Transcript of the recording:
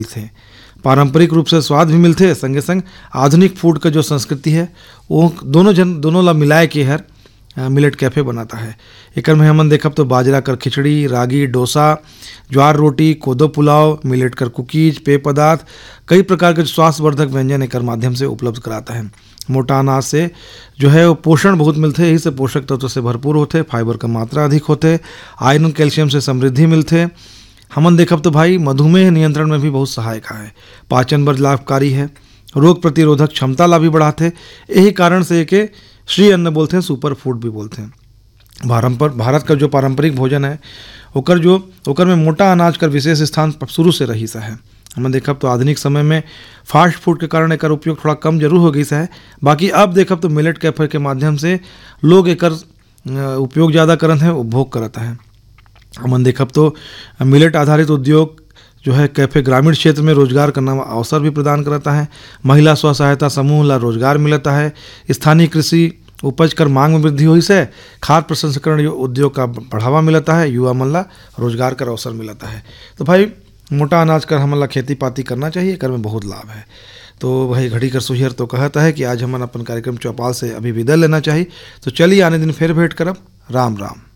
थे। पारंपरिक रूप से स्वाद भी मिलते, संगे संग आधुनिक फूड का जो संस्कृति है वो दोनों ला मिलाए के हर मिलेट कैफ़े बनाता है। एकर में हमन देखब तो बाजरा कर खिचड़ी, रागी डोसा, ज्वार रोटी, कोदो पुलाव, मिलेट कर कुकीज, पेय पदार्थ, कई प्रकार के स्वास्थ्यवर्धक व्यंजन एकर माध्यम से उपलब्ध कराता है। मोटा अनाज से जो है वो पोषण बहुत मिलते, यही से पोषक तत्व से भरपूर होते, फाइबर का मात्रा अधिक होते, आयरन कैल्शियम से समृद्धि मिलते। हमन देखब तो भाई मधुमेह नियंत्रण में भी बहुत सहायक है, पाचन बर लाभकारी है, रोग प्रतिरोधक क्षमता ला भी बढ़ाते। यही कारण से एके श्री अन्न बोलते हैं, सुपर फूड भी बोलते हैं। भारत का जो पारंपरिक भोजन है ओकर में मोटा अनाज का विशेष स्थान शुरू से रही सा है। हमने देखब तो आधुनिक समय में फास्ट फूड के कारण एकर उपयोग थोड़ा कम जरूर हो गई सा है, बाकी अब देखब तो मिलेट कैफे के माध्यम से लोग एकर उपयोग ज़्यादा करत हैं, उपभोग करत हैं। हमन देखब तो मिलेट आधारित उद्योग जो है कैफे ग्रामीण क्षेत्र में रोजगार करना अवसर भी प्रदान करता है। महिला स्व सहायता समूह ला रोजगार मिलता है। स्थानीय कृषि उपज कर मांग में वृद्धि हुई से खाद्य प्रसंस्करण उद्योग का बढ़ावा मिलता है, युवा मन ला रोजगार कर अवसर मिलता है। तो भाई मोटा अनाज कर हमन ला खेती पाती करना चाहिए, कर में बहुत लाभ है। तो भाई घड़ी कर सुहियर तो कहता है कि आज हमन अपन कार्यक्रम चौपाल से अभी विदा लेना चाहिए। तो चलिए आने दिन फिर भेंट करब। राम राम।